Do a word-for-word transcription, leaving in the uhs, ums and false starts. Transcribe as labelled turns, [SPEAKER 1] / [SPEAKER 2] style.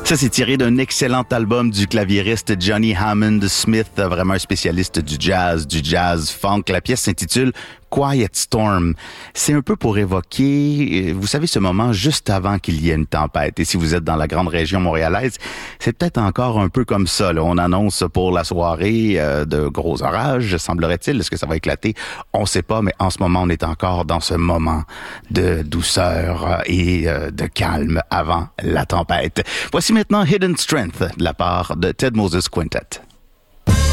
[SPEAKER 1] Ça, c'est tiré d'un excellent album du claviériste Johnny Hammond Smith, vraiment un spécialiste du jazz, du jazz funk. La pièce s'intitule Quiet Storm. C'est un peu pour évoquer, vous savez, ce moment juste avant qu'il y ait une tempête. Et si vous êtes dans la grande région montréalaise, c'est peut-être encore un peu comme ça, là. On annonce pour la soirée euh, de gros orages, semblerait-il. Est-ce que ça va éclater? On ne sait pas, mais en ce moment, on est encore dans ce moment de douceur et euh, de calme avant la tempête. Voici maintenant Hidden Strength de la part de Ted Moses Quintet.